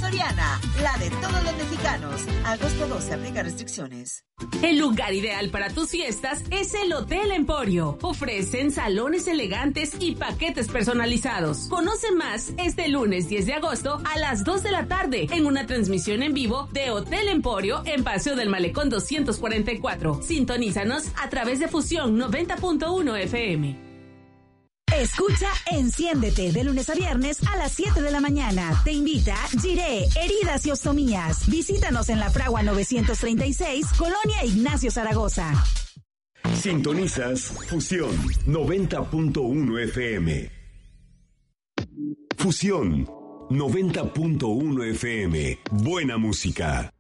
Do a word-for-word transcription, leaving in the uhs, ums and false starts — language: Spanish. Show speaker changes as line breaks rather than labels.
Soriana, la de todos los mexicanos. Agosto doce, aplica restricciones.
El lugar ideal para tus fiestas es el Hotel Emporio. Ofrecen salones elegantes y paquetes personalizados. Conoce más este lunes diez de agosto a las dos de la tarde en una transmisión en vivo de Hotel Emporio en Paseo del Malecón doscientos cuarenta y cuatro. Sintonízanos a través de Fusión noventa punto uno F M.
Escucha Enciéndete de lunes a viernes a las siete de la mañana. Te invita Giré, Heridas y Ostomías. Visítanos en La Fragua novecientos treinta y seis, Colonia Ignacio Zaragoza.
Sintonizas Fusión noventa punto uno F M. Fusión noventa punto uno F M. Buena música.